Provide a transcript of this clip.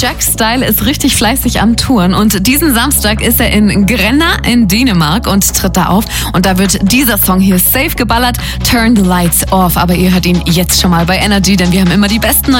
Jack Style ist richtig fleißig am Touren und diesen Samstag ist er in Grenna in Dänemark und tritt da auf. Und da wird dieser Song hier safe geballert, Turn the Lights Off. Aber ihr hört ihn jetzt schon mal bei Energy, denn wir haben immer die besten